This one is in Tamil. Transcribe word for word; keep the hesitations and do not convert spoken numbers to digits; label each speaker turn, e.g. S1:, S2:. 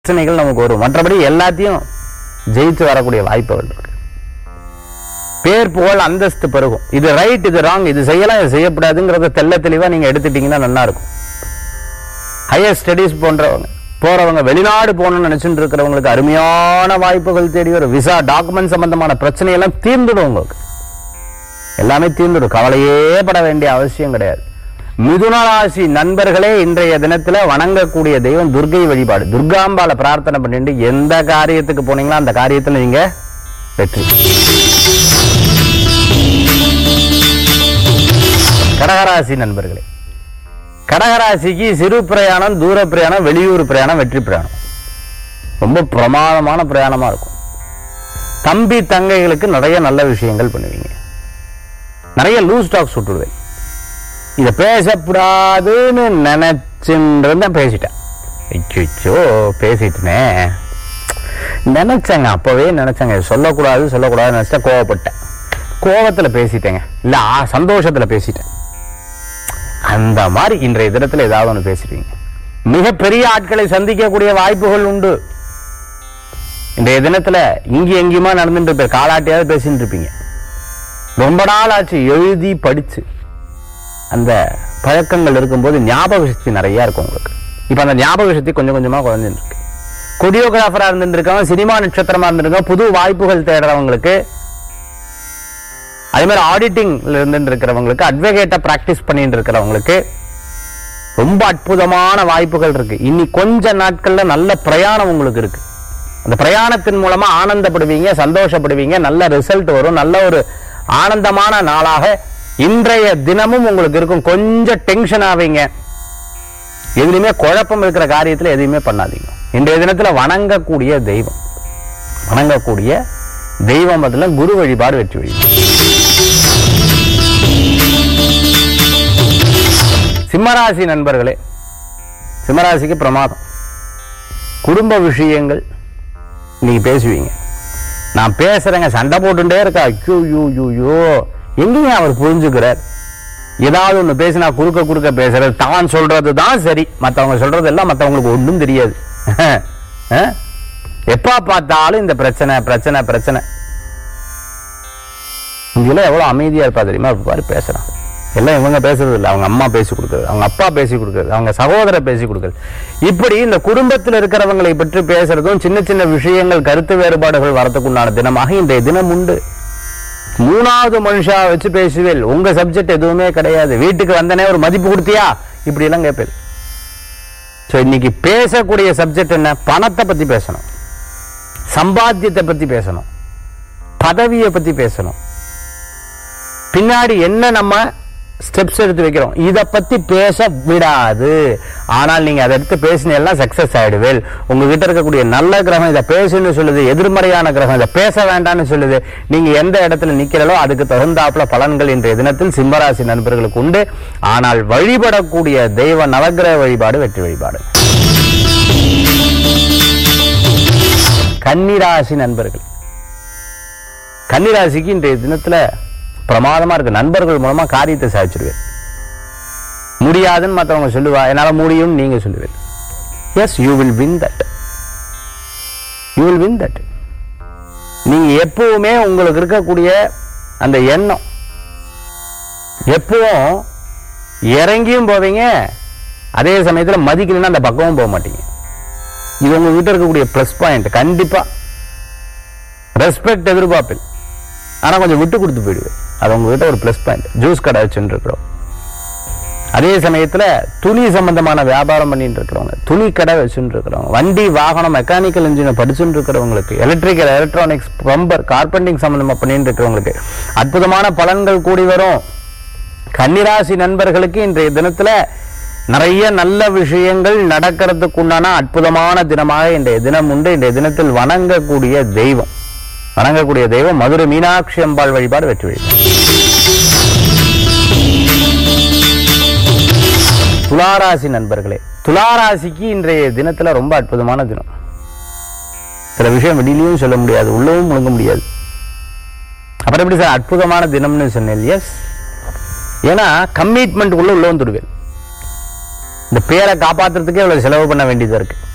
S1: பிரச்சனைகள் நமக்கு வரும். மற்றபடி எல்லாத்தையும் ஜெயிச்சு வரக்கூடிய வாய்ப்புகள் இருக்கு. பேர் புகழ் அந்தஸ்து பெருகும். இது ரைட், இது ராங், இது செய்யலாம், இது செய்யப்படாதுங்கிறத தெல்ல தெளிவா நீங்க எடுத்துட்டீங்கன்னா நல்லா இருக்கும். ஹையர் ஸ்டடீஸ் போன்றவங்க போறவங்க, வெளிநாடு போகணும்னு நினைச்சுட்டு இருக்கிறவங்களுக்கு அருமையான வாய்ப்புகள் தேடி வரும். விசா டாக்குமெண்ட் சம்பந்தமான பிரச்சனை எல்லாம் தீர்ந்துடும். உங்களுக்கு எல்லாமே தீர்ந்துடும். கவலையே பட வேண்டிய அவசியம் கிடையாது. மிதுன ராசி நண்பர்களே, இன்றைய தினத்துல வணங்கக்கூடிய தெய்வம் துர்க்கை வழிபாடு. துர்காம்பால பிரார்த்தனை பண்ணிட்டு எந்த காரியத்துக்கு போனீங்களோ அந்த காரியத்துல நீங்க வெற்றி. கடகராசி நண்பர்களே, கடகராசிக்கு சிறு பிரயாணம், தூர பிரயாணம், வெளியூர் பிரயாணம், வெற்றி பிரயாணம் ரொம்ப பிரமாதமான பிரயாணமா இருக்கும். தம்பி தங்கைகளுக்கு நிறைய நல்ல விஷயங்கள் பண்ணுவீங்க. நிறைய லூஸ் டாக்ஸ் விட்டுடுவேன். இதை பேசக்கூடாதுன்னு நினைச்சுன்னு பேசிட்டேன். ஐயோ பேசிட்டுனே நினைச்சேங்க, அப்பவே நினைச்சேங்க சொல்லக்கூடாது சொல்லக்கூடாது நினைச்சா கோவப்பட்டேன். கோவத்துல பேசிட்டேங்க, இல்ல சந்தோஷத்துல பேசிட்டேன். அந்த மாதிரி இன்றைய தினத்துல ஏதாவது ஒண்ணு பேசிட்டீங்க. மிகப்பெரிய ஆட்களை சந்திக்கக்கூடிய வாய்ப்புகள் உண்டு. இன்றைய தினத்துல இங்கே எங்கேயுமா நடந்துட்டு இருப்பேன், காலாட்டியாவது பேசிட்டு இருப்பீங்க. ரொம்ப நாள் ஆச்சு எழுதி படிச்சு அந்த பழக்கங்கள் இருக்கும்போது ஞாபக சக்தி நிறைய இருக்கும் உங்களுக்கு. இப்ப அந்த ஞாபக சக்தி கொஞ்சம் கொஞ்சமா குறைஞ்சிட்டு இருக்கு. கொரியோகிராஃபரா இருந்துட்டு இருக்காங்க, சினிமா நட்சத்திரமா இருந்திருக்காங்க, புது வாய்ப்புகள் தேடுறவங்களுக்கு, அதே மாதிரி ஆடிட்டிங்ல இருந்துட்டு இருக்கிறவங்களுக்கு, அட்வொகேட்டா பிராக்டிஸ் பண்ணிட்டு இருக்கிறவங்களுக்கு ரொம்ப அற்புதமான வாய்ப்புகள் இருக்கு. இனி கொஞ்ச நாட்கள்ல நல்ல பிரயாணம் உங்களுக்கு இருக்கு. அந்த பிரயாணத்தின் மூலமா ஆனந்தப்படுவீங்க, சந்தோஷப்படுவீங்க, நல்ல ரிசல்ட் வரும். நல்ல ஒரு ஆனந்தமான நாளாக இன்றைய தினமும் உங்களுக்கு இருக்கும். கொஞ்சம் டென்ஷன் ஆவீங்க. எதுலையுமே குழப்பம் இருக்கிற காரியத்துல எதுவுமே பண்ணாதீங்க. இன்றைய தினத்துல வணங்கக்கூடிய தெய்வம் வணங்கக்கூடிய தெய்வம் அதுல குரு வழிபாடு வெற்றி வழிபாடு. சிம்மராசி நண்பர்களே, சிம்மராசிக்கு பிரமாதம். குடும்ப விஷயங்கள் நீங்க பேசுவீங்க. நான் பேசுறேங்க, சண்டை போட்டுட்டே இருக்கா, ஐயோ யூ யூ யோ எங்கேயும் அவர் புரிஞ்சுக்கிறார். ஏதாவது ஒண்ணு பேசினா குறுக்க குறுக்க பேசுறது, தான் சொல்றது தான் சரி, மற்றவங்க சொல்றது எல்லாம் மற்றவங்களுக்கு ஒன்றும் தெரியாது. எப்ப பார்த்தாலும் இந்த பிரச்சனை பிரச்சனை பிரச்சனை. இங்கெல்லாம் எவ்வளவு அமைதியா இருப்பா தெரியுமா? பாரு பேசுறான், எல்லாம் இவங்க பேசுறது இல்லை, அவங்க அம்மா பேசி கொடுக்குறது, அவங்க அப்பா பேசி கொடுக்குறது, அவங்க சகோதரர் பேசி கொடுக்குறது. இப்படி இந்த குடும்பத்தில் இருக்கிறவங்களை பற்றி பேசுறதும், சின்ன சின்ன விஷயங்கள் கருத்து வேறுபாடுகள் வரதுக்குண்டான தினமாக இன்றைய தினம் உண்டு. மூணாவது மனுஷா வச்சு பேசுவேல். உங்க சப்ஜெக்ட் எதுவுமே கிடையாது. வீட்டுக்கு வந்தனே ஒரு மதிப்பு கொடுத்தியா, இப்படி எல்லாம் கேட்பேன். இன்னைக்கு பேசக்கூடிய சப்ஜெக்ட் என்ன? பணத்தை பத்தி பேசணும், சம்பாத்தியத்தை பத்தி பேசணும், பதவியை பத்தி பேசணும், பின்னாடி என்ன நம்ம ஸ்டெப்ஸ் எடுத்து வைக்கிறோம் இதை பத்தி பேச விடாது. ஆனால் நீங்க அதை எடுத்து பேசினா சக்சஸ் ஆயிடுவேல். உங்ககிட்ட இருக்கக்கூடிய நல்ல கிரகம் இதை பேசுன்னு சொல்லுது, எதிர்மறையான கிரகம் இதை பேச வேண்டாம்னு சொல்லுது. நீங்க எந்த இடத்துல நிக்கிறீங்களோ அதுக்கு தகுந்தாப்புல பலன்கள் இன்றைய தினத்தில் சிம்மராசி நண்பர்களுக்கு உண்டு. ஆனால் வழிபடக்கூடிய தெய்வ நவக்கிரக வழிபாடு வெற்றி வழிபாடு. கன்னிராசி நண்பர்கள், கன்னிராசிக்கு இன்றைய தினத்துல பிரமாதமா இருக்கு. நண்பர்கள் மூலமா காரியத்தை சாதிச்சிருவேன். முடியாதுன்னு மற்றவங்க சொல்லுவா, என்னால முடியும் நீங்க சொல்லுவேன். S, you will win that. You will win that. நீங்க எப்பவுமே உங்களுக்கு இருக்கக்கூடிய அந்த எண்ணம், எப்பவும் இறங்கியும் போவீங்க, அதே சமயத்தில் மதிக்கலன்னா அந்த பக்கமும் போக மாட்டீங்க. இது உங்ககிட்ட இருக்கக்கூடிய பிளஸ் பாயிண்ட். கண்டிப்பா ரெஸ்பெக்ட் எதிர்பார்ப்பில், ஆனா கொஞ்சம் விட்டு கொடுத்து போயிடுவேன். அது உங்ககிட்ட ஒரு பிளஸ் பாயிண்ட். ஜூஸ் கடை வச்சுட்டு இருக்கிறோம், அதே சமயத்துல துணி சம்பந்தமான வியாபாரம் பண்ணிட்டு இருக்கிறவங்க, துணி கடை வச்சுட்டு இருக்கிறவங்க, வண்டி வாகனம் மெக்கானிக்கல் இன்ஜினியர் படிச்சுட்டு இருக்கிறவங்களுக்கு, எலக்ட்ரிக்கல் எலக்ட்ரானிக்ஸ் பிளம்பர் கார்பெண்டிங் சம்பந்தமா பண்ணிட்டு இருக்கிறவங்களுக்கு அற்புதமான பலன்கள் கூடி வரும். கன்னிராசி நண்பர்களுக்கு இன்றைய தினத்துல நிறைய நல்ல விஷயங்கள் நடக்கிறதுக்கு உண்டான அற்புதமான தினமாக இன்றைய தினம் உண்டு. இன்றைய தினத்தில் வணங்கக்கூடிய தெய்வம் வணங்கக்கூடிய தெய்வம் மதுரை மீனாட்சி அம்பாள் வழிபாடு வெற்றி வழிபாடு. துளாராசி நண்பர்களே, துளாராசிக்கு இன்றைய தினத்துல ரொம்ப அற்புதமான தினம். சில விஷயம் வெளியிலையும் சொல்ல முடியாது, உள்ளவும் முழுங்க முடியாது. அப்புறம் எப்படி சார் அற்புதமான தினம்னு சொன்னேன்? எஸ், ஏன்னா கமிட்மெண்ட் உள்ள உள்ள வந்துடுவேன். இந்த பேரை காப்பாற்றுறதுக்கே இவ்வளவு செலவு பண்ண வேண்டியதா இருக்கு.